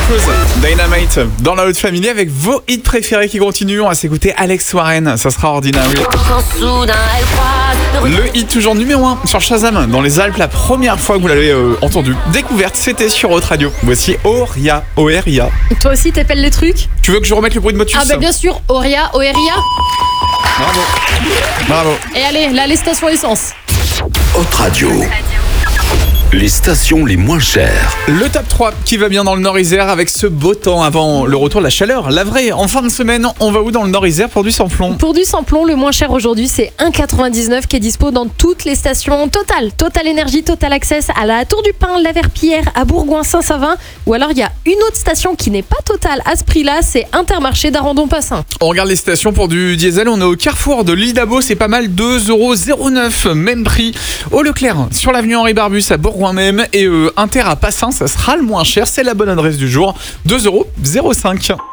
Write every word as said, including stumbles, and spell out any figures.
Cruise, Dynamite, dans la haute famille avec vos hits préférés qui continuent. On va s'écouter Alex Warren, ça sera Ordinary. Le hit toujours numéro un sur Shazam dans les Alpes, la première fois que vous l'avez euh, entendu. Découverte, c'était sur Haute Radio. Voici Oria, Oeria. Toi aussi t'appelles les trucs? Tu veux que je remette le bruit de motus? Ah bah bien sûr, Oria, Oeria. Bravo. Bravo. Et allez, là les stations essence. Haute Radio. Les stations les moins chères. Le top trois qui va bien dans le Nord-Isère avec ce beau temps avant le retour de la chaleur. La vraie, en fin de semaine, on va où dans le Nord-Isère pour du sans-plomb? Pour du sans-plomb, le moins cher aujourd'hui, c'est un quatre-vingt-dix-neuf qui est dispo dans toutes les stations Total. Total Énergie, Total Access à la Tour du Pin, la Verpillière, à Bourgoin-Saint-Savin. Ou alors il y a une autre station qui n'est pas Total à ce prix-là, c'est Intermarché d'Arandon-Passin. On regarde les stations pour du diesel. On est au carrefour de l'île d'Abo, c'est pas mal, deux euros zéro neuf, même prix. Au Leclerc, sur l'avenue Henri Barbus à Bourgoin même, et euh, Inter à Passin, ça sera le moins cher, c'est la bonne adresse du jour, deux euros zéro cinq.